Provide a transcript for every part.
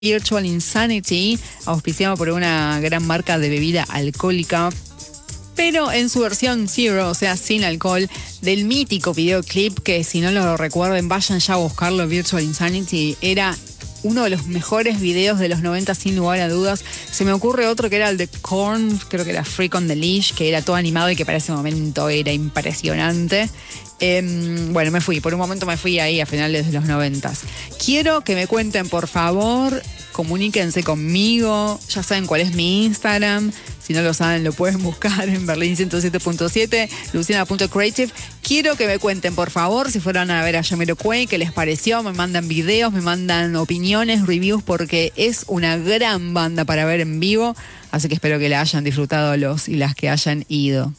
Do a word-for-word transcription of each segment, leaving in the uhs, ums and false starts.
Virtual Insanity, auspiciado por una gran marca de bebida alcohólica, pero en su versión zero, o sea, sin alcohol, del mítico videoclip que, si no lo recuerden, vayan ya a buscarlo. Virtual Insanity era uno de los mejores videos de los noventa, sin lugar a dudas. Se me ocurre otro que era el de Korn, creo que era Freak on the Leash, que era todo animado y que para ese momento era impresionante. Eh, bueno, me fui, por un momento me fui ahí a finales de los noventas. Quiero que me cuenten, por favor, comuníquense conmigo, ya saben cuál es mi Instagram. Si no lo saben, lo pueden buscar en Berlín ciento siete punto siete, luciana punto creative. Quiero que me cuenten, por favor, si fueron a ver a Jamiroquai, qué les pareció. Me mandan videos, me mandan opiniones, reviews, porque es una gran banda para ver en vivo. Así que espero que la hayan disfrutado los y las que hayan ido.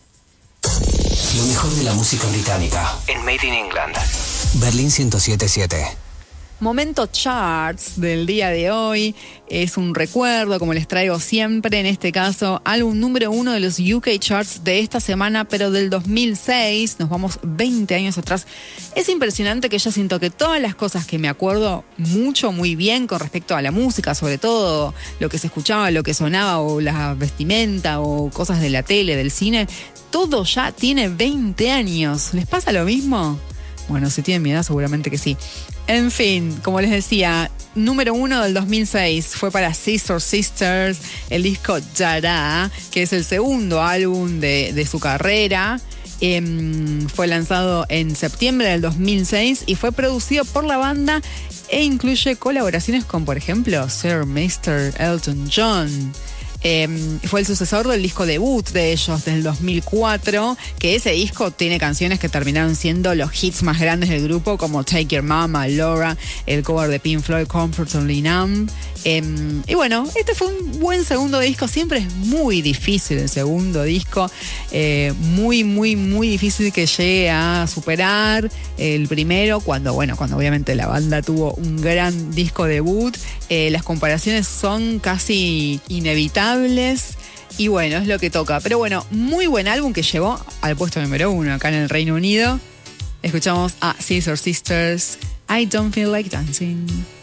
Lo mejor de la música británica en Made in England. Berlín ciento siete punto siete. Momento charts del día de hoy. Es un recuerdo, como les traigo siempre, en este caso, álbum número uno de los U K charts de esta semana, pero del dos mil seis. Nos vamos veinte años atrás. Es impresionante que yo siento que todas las cosas que me acuerdo mucho, muy bien con respecto a la música, sobre todo lo que se escuchaba, lo que sonaba, o la vestimenta, o cosas de la tele, del cine, todo ya tiene veinte años. ¿Les pasa lo mismo? Bueno, si tienen mi edad, seguramente que sí. En fin, como les decía, número uno del dos mil seis fue para Sister Sisters, el disco Yara, que es el segundo álbum de, de su carrera. Eh, fue lanzado en septiembre del dos mil seis y fue producido por la banda e incluye colaboraciones con, por ejemplo, Sir mister Elton John. Eh, fue el sucesor del disco debut de ellos del dos mil cuatro, que ese disco tiene canciones que terminaron siendo los hits más grandes del grupo, como Take Your Mama, Laura, el cover de Pink Floyd, Comfortably Numb. Eh, y bueno, este fue un buen segundo disco. Siempre es muy difícil el segundo disco, eh, muy, muy, muy difícil que llegue a superar el primero, cuando, bueno, cuando obviamente la banda tuvo un gran disco debut. Eh, las comparaciones son casi inevitables. Y bueno, es lo que toca. Pero bueno, muy buen álbum que llevó al puesto número uno acá en el Reino Unido. Escuchamos a Sister Sisters, I Don't Feel Like Dancing.